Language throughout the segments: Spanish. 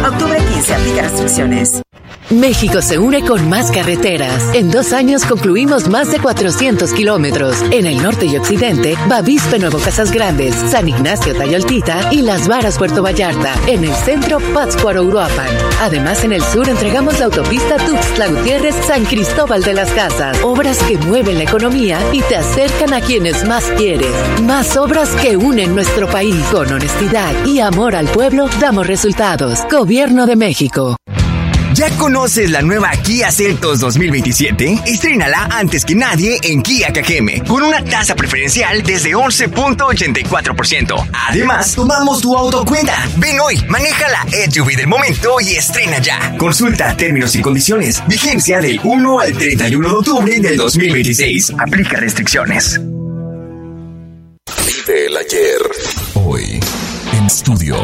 Octubre 15, aplica restricciones. México se une con más carreteras. En 2 años concluimos más de 400 kilómetros. En el norte y occidente, Bavispe Nuevo Casas Grandes, San Ignacio Tayoltita y Las Varas Puerto Vallarta. En el centro, Pátzcuaro Uruapan. Además, en el sur entregamos la autopista Tuxtla Gutiérrez San Cristóbal de las Casas. Obras que mueven la economía y te acercan a quienes más quieres. Más obras que unen nuestro país. Con honestidad y amor al pueblo, damos resultados. Gobierno de México. ¿Ya conoces la nueva Kia Seltos 2027? Estrénala antes que nadie en Kia Cajeme, con una tasa preferencial desde 11.84%. Además, tomamos tu autocuenta. Ven hoy, maneja la SUV del momento y estrena ya. Consulta términos y condiciones. Vigencia del 1 al 31 de octubre del 2026. Aplica restricciones. Vive el ayer. Hoy, en Estudio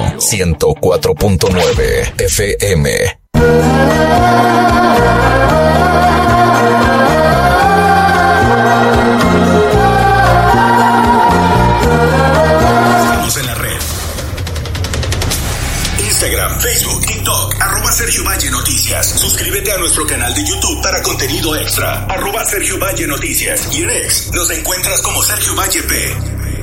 104.9 FM. Estamos en la red. Instagram, Facebook, TikTok, @Sergio Valle Noticias. Suscríbete a nuestro canal de YouTube para contenido extra. @Sergio Valle Noticias. Y en X nos encuentras como Sergio Valle P.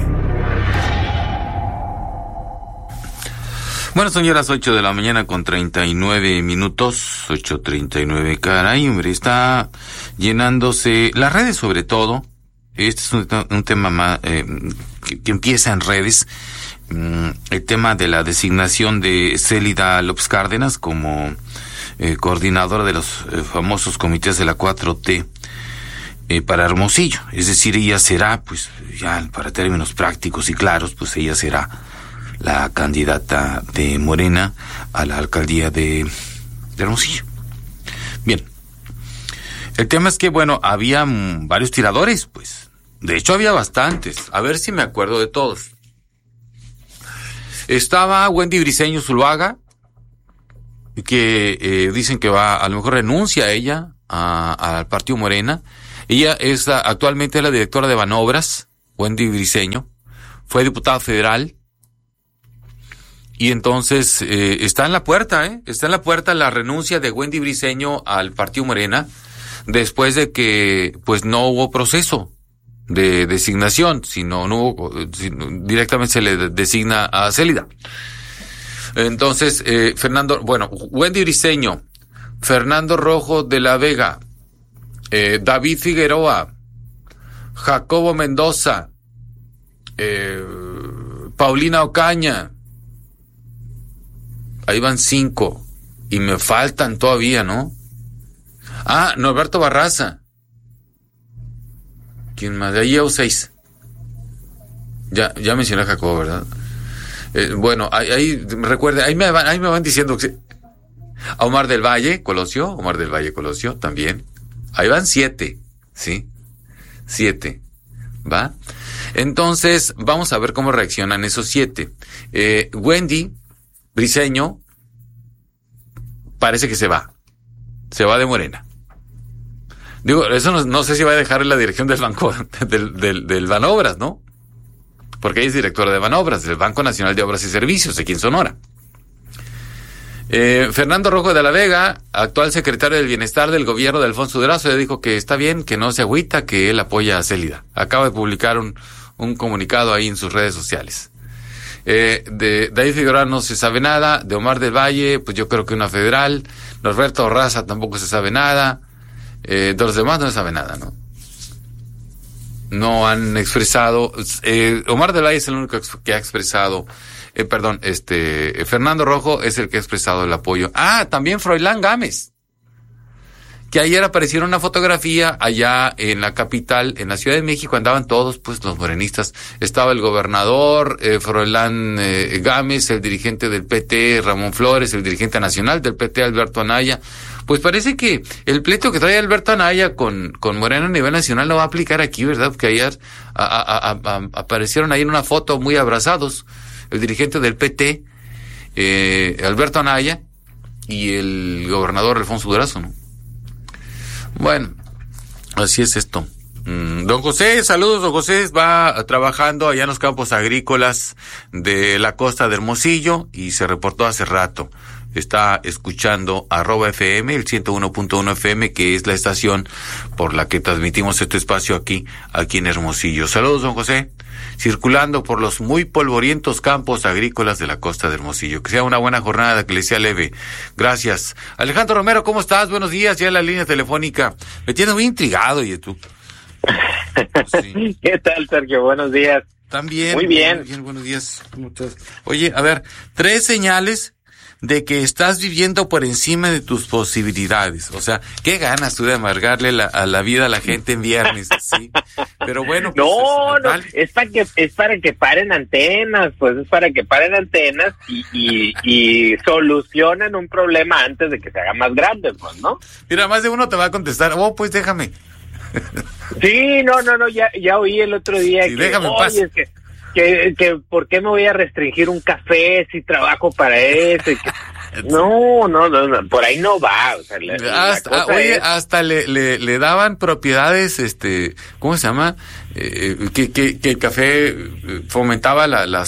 Bueno, son ya las 8 de la mañana con 39 minutos, 8:39, caray, hombre, está llenándose, las redes sobre todo, este es un tema más, que empieza en redes, el tema de la designación de Célida López Cárdenas como coordinadora de los famosos comités de la 4T para Hermosillo, es decir, ella será, pues ya para términos prácticos y claros, pues ella será la candidata de Morena a la alcaldía de Hermosillo. Bien. El tema es que, bueno, había varios tiradores, pues. De hecho, había bastantes. A ver si me acuerdo de todos. Estaba Wendy Briceño Zuluaga, que dicen que a lo mejor renuncia a ella, al partido Morena. Ella es actualmente la directora de Banobras, Wendy Briceño. Fue diputada federal. Y entonces está en la puerta la renuncia de Wendy Briceño al partido Morena, después de que pues no hubo proceso de designación, sino directamente se le designa a Célida. Entonces, Wendy Briceño, Fernando Rojo de la Vega, David Figueroa, Jacobo Mendoza, Paulina Ocaña. Ahí van 5. Y me faltan todavía, ¿no? Norberto Barraza. ¿Quién más? De ahí llevo 6. Ya mencioné a Jacobo, ¿verdad? Ahí recuerde, ahí me van diciendo que a Omar del Valle Colosio también. Ahí van 7, ¿sí? 7. ¿Va? Entonces, vamos a ver cómo reaccionan esos 7. Wendy Briceño parece que se va de Morena. Digo, eso no sé si va a dejar en la dirección del banco, del Banobras, ¿no? Porque ella es directora de Banobras, del Banco Nacional de Obras y Servicios, aquí en Sonora. Fernando Rojo de la Vega, actual secretario del Bienestar del gobierno de Alfonso Durazo, ya dijo que está bien, que no se agüita, que él apoya a Célida. Acaba de publicar un comunicado ahí en sus redes sociales. De David Figueroa no se sabe nada, de Omar del Valle, pues yo creo que una federal, Norberto Barraza tampoco se sabe nada, de los demás no se sabe nada, ¿no? No han expresado, Omar del Valle es el único que ha expresado, Fernando Rojo es el que ha expresado el apoyo. También Froilán Gámez, que ayer apareció una fotografía allá en la capital, en la Ciudad de México, andaban todos, pues, los morenistas. Estaba el gobernador, Froilán Gámez, el dirigente del PT, Ramón Flores, el dirigente nacional del PT, Alberto Anaya. Pues parece que el pleito que trae Alberto Anaya con Morena a nivel nacional lo va a aplicar aquí, ¿verdad? Porque ayer aparecieron ahí en una foto muy abrazados, el dirigente del PT, Alberto Anaya, y el gobernador Alfonso Durazo, ¿no? Bueno, así es esto. Don José, saludos, don José va trabajando allá en los campos agrícolas de la costa de Hermosillo y se reportó hace rato. Está escuchando @FM, el 101.1 FM, que es la estación por la que transmitimos este espacio aquí en Hermosillo. Saludos, don José, circulando por los muy polvorientos campos agrícolas de la costa de Hermosillo. Que sea una buena jornada, que le sea leve. Gracias. Alejandro Romero, ¿cómo estás? Buenos días, ya en la línea telefónica. Me tienes muy intrigado, ¿y tú? Sí. ¿Qué tal, Sergio? Buenos días. También. Muy bien. Buenos días. ¿Cómo estás? Oye, a ver, 3 señales de que estás viviendo por encima de tus posibilidades. O sea, qué ganas tú de amargarle a la vida a la gente en viernes, ¿sí? Pero bueno. Pues, es para que paren antenas, pues es para que paren antenas y solucionen un problema antes de que se haga más grande, pues, ¿no? Mira, más de uno te va a contestar, pues déjame. Sí, no, ya oí el otro día sí, déjame en paz. Es que ¿por qué me voy a restringir un café si trabajo para eso? No, por ahí no va. O sea, hasta le daban propiedades, ¿cómo se llama? Que el café fomentaba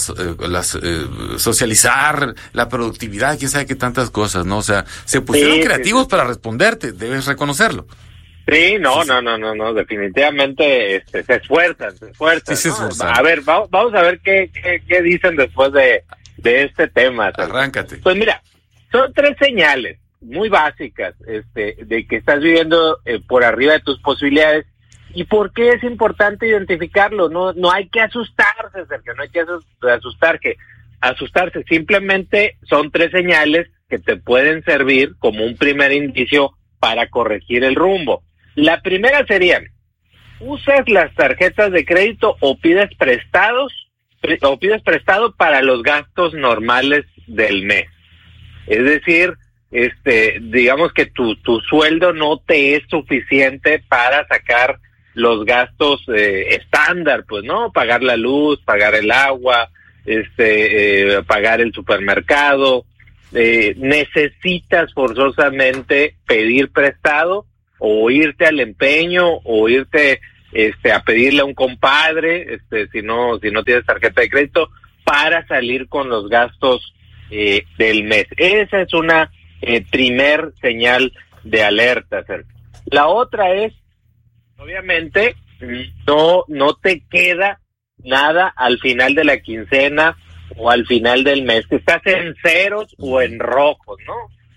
socializar, la productividad, quién sabe qué tantas cosas, ¿no? O sea, se pusieron creativos para responderte, debes reconocerlo. Sí, no, definitivamente se esfuerzan. Sí, ¿no? se esfuerzan. A ver, vamos a ver qué dicen después de este tema. Arráncate. Pues mira, son 3 señales muy básicas de que estás viviendo por arriba de tus posibilidades. ¿Y por qué es importante identificarlo? No hay que asustarse, Sergio, no hay que asustarse. Simplemente son 3 señales que te pueden servir como un primer indicio para corregir el rumbo. La primera sería, usas las tarjetas de crédito o pides prestado para los gastos normales del mes. Es decir, digamos que tu sueldo no te es suficiente para sacar los gastos estándar, pues, ¿no? Pagar la luz, pagar el agua, pagar el supermercado. Necesitas forzosamente pedir prestado o irte al empeño o irte a pedirle a un compadre, si no tienes tarjeta de crédito, para salir con los gastos del mes. Esa es una primer señal de alerta, Sergio. La otra es, obviamente, no te queda nada al final de la quincena o al final del mes, que estás en ceros o en rojos, ¿no?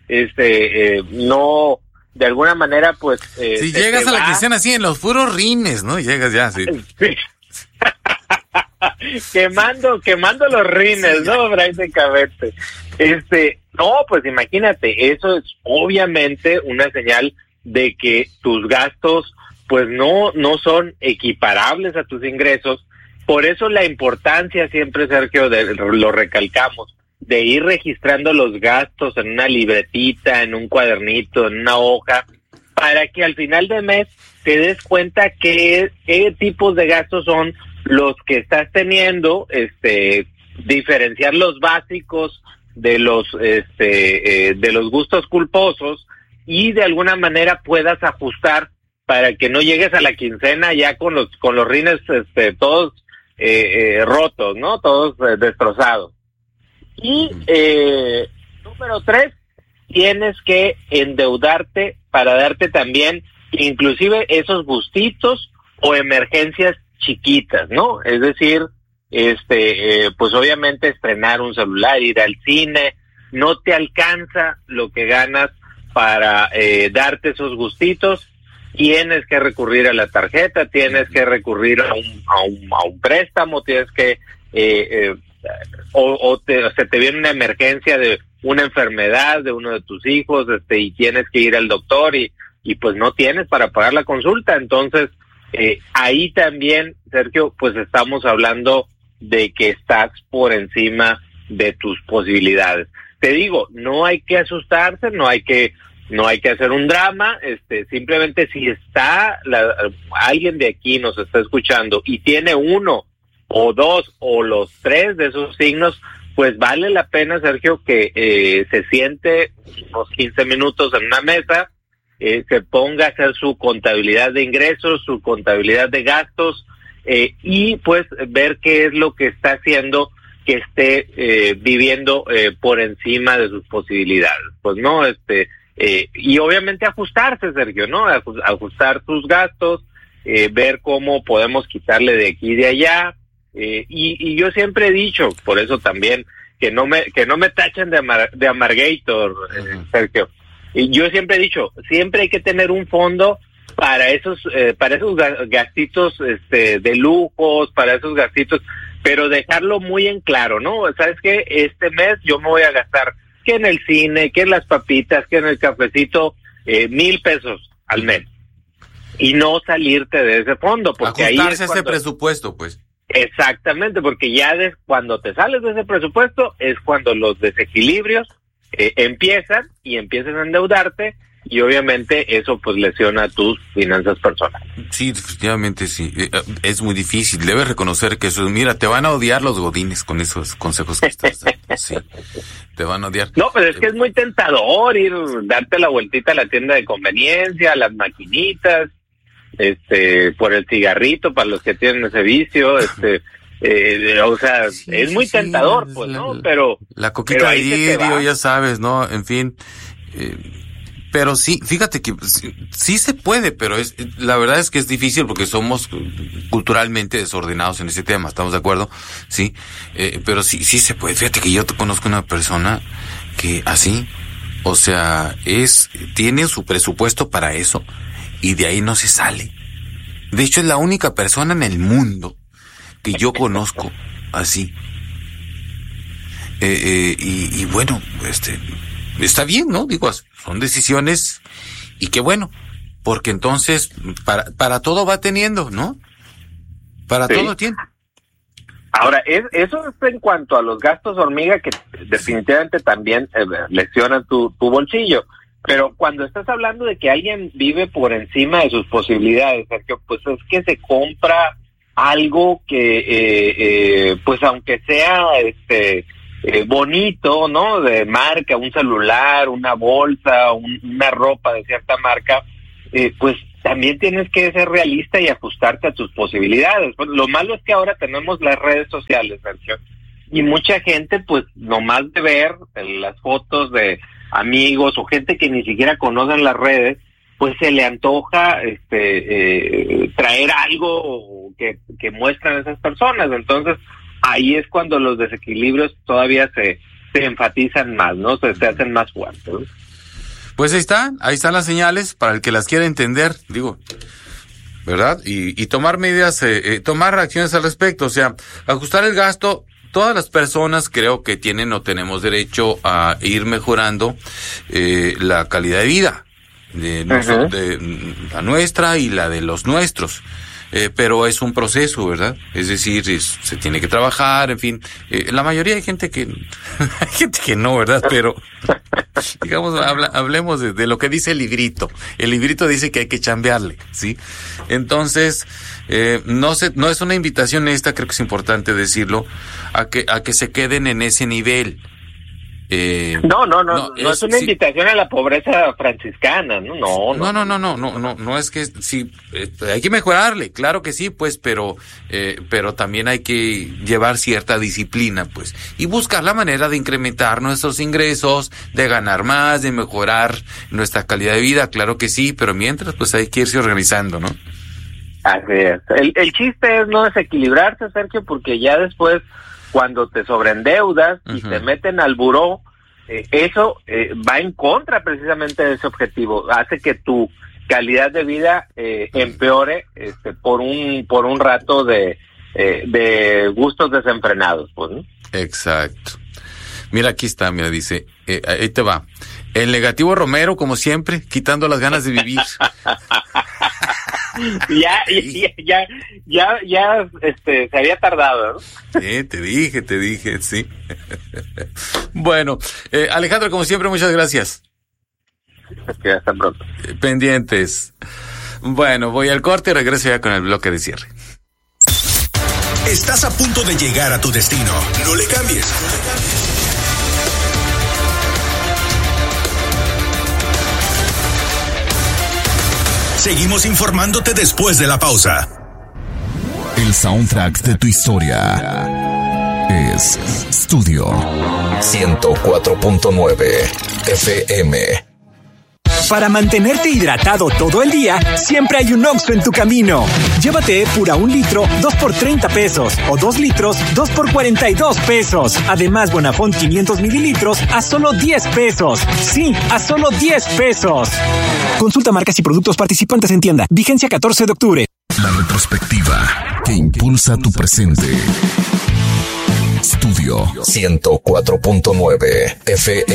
No, de alguna manera, pues... si llegas a la quincena así en los puros rines, ¿no? Llegas ya, sí. Sí. quemando los rines, sí, ¿no? Bryce Cabete. No, pues imagínate, eso es obviamente una señal de que tus gastos, pues no son equiparables a tus ingresos. Por eso la importancia siempre, Sergio, lo recalcamos, de ir registrando los gastos en una libretita, en un cuadernito, en una hoja, para que al final del mes te des cuenta qué tipos de gastos son los que estás teniendo, diferenciar los básicos de los gustos culposos y de alguna manera puedas ajustar para que no llegues a la quincena ya con los rines todos rotos, ¿no? Todos destrozados. Y número 3, tienes que endeudarte para darte también inclusive esos gustitos o emergencias chiquitas, ¿no? Es decir, pues obviamente estrenar un celular, ir al cine, no te alcanza lo que ganas para darte esos gustitos. Tienes que recurrir a la tarjeta, tienes que recurrir a un préstamo, tienes que se te viene una emergencia de una enfermedad de uno de tus hijos, y tienes que ir al doctor y pues no tienes para pagar la consulta. Entonces, ahí también, Sergio, pues estamos hablando de que estás por encima de tus posibilidades. Te digo, no hay que asustarse, no hay que hacer un drama, simplemente si alguien de aquí nos está escuchando y tiene 1 o 2 o los 3 de esos signos, pues vale la pena, Sergio, que se siente unos 15 minutos en una mesa se ponga a hacer su contabilidad de ingresos, su contabilidad de gastos, y pues ver qué es lo que está haciendo que esté viviendo por encima de sus posibilidades. Pues no, y obviamente ajustarse, Sergio, ¿no? Ajustar tus gastos, ver cómo podemos quitarle de aquí y de allá, y yo siempre he dicho, por eso también, que no me tachen de amargator, Sergio. Y yo siempre he dicho, siempre hay que tener un fondo para esos gastitos de lujos, para esos gastitos, pero dejarlo muy en claro, ¿no? ¿Sabes qué? Este mes yo me voy a gastar que en el cine, que en las papitas, que en el cafecito, 1,000 pesos al mes. Y no salirte de ese fondo, porque ahí es ese presupuesto, pues. Exactamente, porque ya cuando te sales de ese presupuesto es cuando los desequilibrios empiezan a endeudarte, y obviamente eso pues lesiona tus finanzas personales. Sí, definitivamente sí. Es muy difícil. Debes reconocer que eso, mira, te van a odiar los godines con esos consejos que estás dando. Sí, te van a odiar. No, pero es que es muy tentador darte la vueltita a la tienda de conveniencia, a las maquinitas, por el cigarrito para los que tienen ese vicio, o sea, sí, es muy tentador, pues, ¿no? Pero la coquita de vidrio, ya sabes, ¿no? En fin, pero sí, fíjate que sí se puede, pero la verdad es que es difícil porque somos culturalmente desordenados en ese tema, ¿estamos de acuerdo? Sí, pero sí se puede. Fíjate que yo conozco una persona que así, o sea, tiene su presupuesto para eso y de ahí no se sale. De hecho, es la única persona en el mundo que yo conozco así. Y bueno, está bien, ¿no? Digo, son decisiones, y qué bueno, porque entonces para todo va teniendo, ¿no? Para todo tiene. Ahora, eso es en cuanto a los gastos hormiga, que definitivamente también lesionan tu bolsillo. Pero cuando estás hablando de que alguien vive por encima de sus posibilidades, Sergio, pues es que se compra algo que, pues aunque sea bonito, ¿no? De marca, un celular, una bolsa, una ropa de cierta marca, pues también tienes que ser realista y ajustarte a tus posibilidades. Pues lo malo es que ahora tenemos las redes sociales, Sergio, y mucha gente, pues nomás de ver las fotos de amigos o gente que ni siquiera conocen las redes, pues se le antoja traer algo que muestran esas personas. Entonces ahí es cuando los desequilibrios todavía se enfatizan más, ¿no? Se hacen más fuertes, ¿no? Pues ahí están las señales para el que las quiera entender, digo, ¿verdad? Y tomar medidas, tomar acciones al respecto, o sea, ajustar el gasto. Todas las personas creo que tienen o tenemos derecho a ir mejorando la calidad de vida de la nuestra y la de los nuestros. Pero es un proceso, ¿verdad? Es decir, se tiene que trabajar, en fin. La mayoría hay gente que no, ¿verdad? Pero, digamos, hablemos de lo que dice el librito. El librito dice que hay que chambearle, ¿sí? Entonces, no es una invitación esta, creo que es importante decirlo, a que se queden en ese nivel. No es una invitación a la pobreza franciscana, no es que sí, hay que mejorarle, claro que sí, pues, pero también hay que llevar cierta disciplina, pues, y buscar la manera de incrementar nuestros ingresos, de ganar más, de mejorar nuestra calidad de vida, claro que sí, pero mientras, pues, hay que irse organizando, ¿no? Así es. El chiste es no desequilibrarse, Sergio, porque ya después, cuando te sobreendeudas y te meten al buró, eso va en contra precisamente de ese objetivo. Hace que tu calidad de vida empeore por un rato de gustos desenfrenados, pues, ¿no? Exacto. Mira, aquí está, mira, dice, ahí te va. El negativo Romero, como siempre, quitando las ganas de vivir. ya, se había tardado, ¿no? Sí, te dije, sí. Bueno, Alejandro, como siempre, muchas gracias. Hasta pronto. Pendientes. Bueno, voy al corte y regreso ya con el bloque de cierre. Estás a punto de llegar a tu destino. No le cambies. Seguimos informándote después de la pausa. El soundtrack de tu historia es Studio 104.9 FM. Para mantenerte hidratado todo el día, siempre hay un Oxxo en tu camino. Llévate Epura 1 litro, 2 por 30 pesos. O 2 litros, 2 por 42 pesos. Además, Bonafont 500 mililitros a solo 10 pesos. Sí, a solo 10 pesos. Consulta marcas y productos participantes en tienda. Vigencia 14 de octubre. La retrospectiva que impulsa tu presente. Studio 104.9 FM.